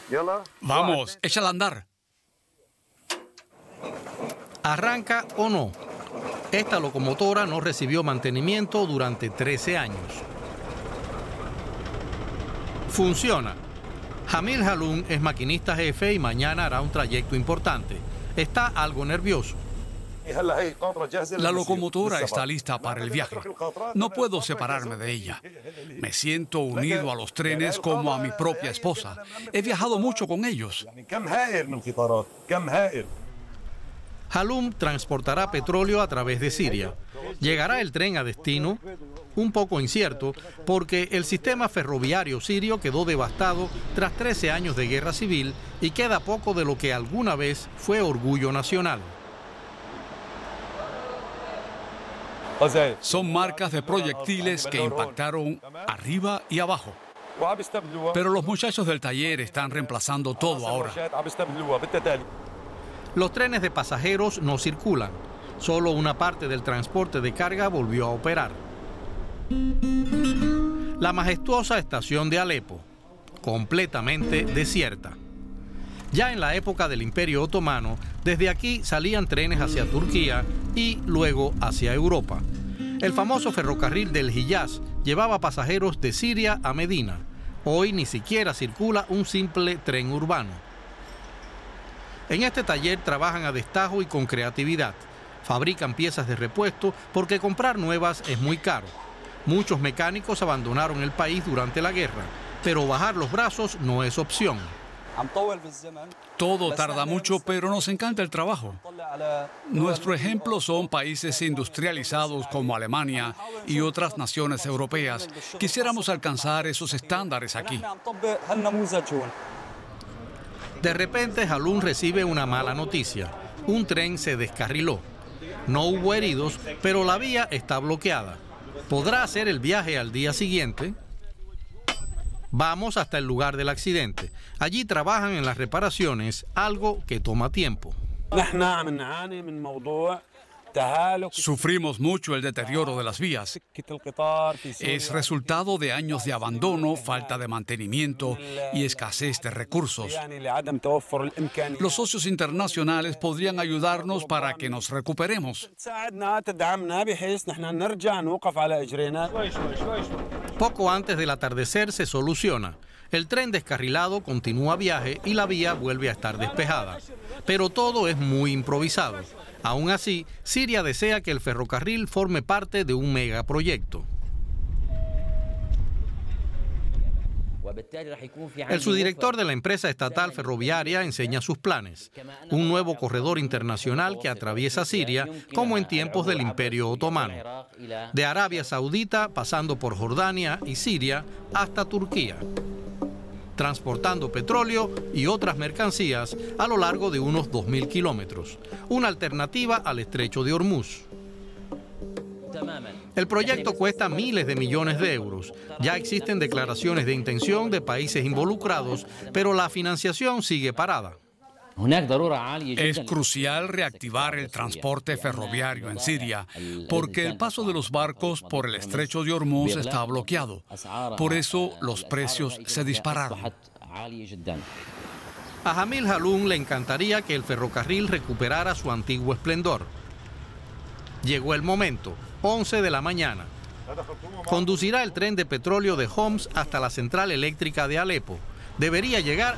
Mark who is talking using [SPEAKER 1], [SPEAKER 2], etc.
[SPEAKER 1] Vamos, échala a andar.
[SPEAKER 2] ¿Arranca o no? Esta locomotora no recibió mantenimiento durante 13 años. Funciona. Jamil Haloum es maquinista jefe y mañana hará un trayecto importante. Está algo nervioso.
[SPEAKER 1] La locomotora está lista para el viaje. No puedo separarme de ella. Me siento unido a los trenes como a mi propia esposa. He viajado mucho con ellos.
[SPEAKER 2] Haloum transportará petróleo a través de Siria. ¿Llegará el tren a destino? Un poco incierto, porque el sistema ferroviario sirio quedó devastado tras 13 años de guerra civil y queda poco de lo que alguna vez fue orgullo nacional.
[SPEAKER 1] Son marcas de proyectiles que impactaron arriba y abajo. Pero los muchachos del taller están reemplazando todo ahora.
[SPEAKER 2] Los trenes de pasajeros no circulan. Solo una parte del transporte de carga volvió a operar. La majestuosa estación de Alepo, completamente desierta. Ya en la época del Imperio Otomano, desde aquí salían trenes hacia Turquía y luego hacia Europa. El famoso ferrocarril del Hiyaz llevaba pasajeros de Siria a Medina. Hoy ni siquiera circula un simple tren urbano. En este taller trabajan a destajo y con creatividad. Fabrican piezas de repuesto porque comprar nuevas es muy caro. Muchos mecánicos abandonaron el país durante la guerra, pero bajar los brazos no es opción.
[SPEAKER 1] Todo tarda mucho, pero nos encanta el trabajo. Nuestro ejemplo son países industrializados como Alemania y otras naciones europeas. Quisiéramos alcanzar esos estándares aquí.
[SPEAKER 2] De repente, Haloum recibe una mala noticia. Un tren se descarriló. No hubo heridos, pero la vía está bloqueada. ¿Podrá hacer el viaje al día siguiente? Vamos hasta el lugar del accidente. Allí trabajan en las reparaciones, algo que toma tiempo.
[SPEAKER 1] Sufrimos mucho el deterioro de las vías. Es resultado de años de abandono, falta de mantenimiento y escasez de recursos. Los socios internacionales podrían ayudarnos para que nos recuperemos.
[SPEAKER 2] Poco antes del atardecer se soluciona. El tren descarrilado continúa viaje y la vía vuelve a estar despejada. Pero todo es muy improvisado. Aún así, Siria desea que el ferrocarril forme parte de un megaproyecto. El subdirector de la empresa estatal ferroviaria enseña sus planes. Un nuevo corredor internacional que atraviesa Siria como en tiempos del Imperio Otomano. De Arabia Saudita pasando por Jordania y Siria hasta Turquía. Transportando petróleo y otras mercancías a lo largo de unos 2.000 kilómetros. Una alternativa al estrecho de Hormuz. El proyecto cuesta miles de millones de euros. Ya existen declaraciones de intención de países involucrados, pero la financiación sigue parada.
[SPEAKER 1] Es crucial reactivar el transporte ferroviario en Siria, porque el paso de los barcos por el estrecho de Hormuz está bloqueado. Por eso los precios se dispararon.
[SPEAKER 2] A Jamil Haloum le encantaría que el ferrocarril recuperara su antiguo esplendor. Llegó el momento, 11 de la mañana. Conducirá el tren de petróleo de Homs hasta la central eléctrica de Alepo. Debería llegar